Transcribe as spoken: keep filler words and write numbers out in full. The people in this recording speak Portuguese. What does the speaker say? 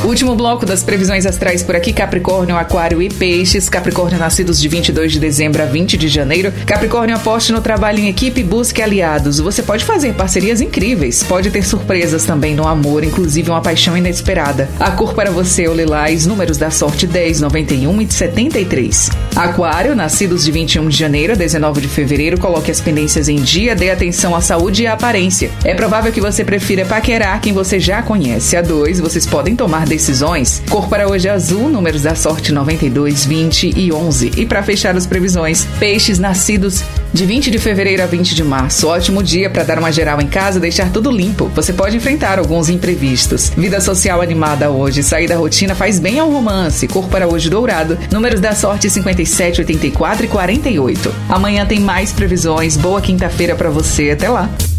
Último bloco das previsões astrais por aqui: Capricórnio, Aquário e Peixes. Capricórnio, nascidos de vinte e dois de dezembro a vinte de janeiro. Capricórnio, aposte no trabalho em equipe e busque aliados. Você pode fazer parcerias incríveis, pode ter surpresas também no amor, inclusive uma paixão inesperada. A cor para você é o lilás, números da sorte dez, noventa e um e setenta e três. Aquário, nascidos de vinte e um de janeiro a dezenove de fevereiro, coloque as pendências em dia, dê atenção à saúde e à aparência. É provável que você prefira paquerar quem você já conhece. A dois, vocês podem tomar decisões. Cor para hoje é azul, números da sorte noventa e dois, vinte e onze. E para fechar as previsões, Peixes, nascidos de vinte de fevereiro a vinte de março. Ótimo dia para dar uma geral em casa, deixar tudo limpo. Você pode enfrentar alguns imprevistos. Vida social animada hoje. Sair da rotina faz bem ao romance. Cor para hoje dourado. Números da sorte cinquenta e sete, oitenta e quatro e quarenta e oito. Amanhã tem mais previsões. Boa quinta-feira para você. Até lá.